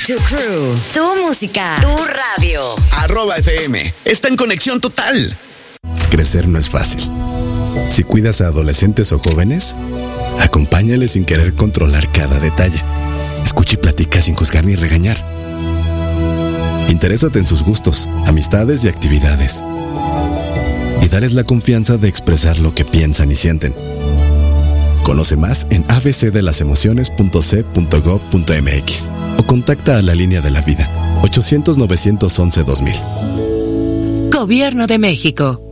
Tu crew, tu música, tu radio. @FM. Está en conexión total. Crecer no es fácil. Si cuidas a adolescentes o jóvenes, acompáñales sin querer controlar cada detalle. Escucha y platica sin juzgar ni regañar. Interésate en sus gustos, amistades y actividades. Y dales la confianza de expresar lo que piensan y sienten. Conoce más en abcdelasemociones.c.gov.mx o contacta a la línea de la vida 800-911-2000. Gobierno de México.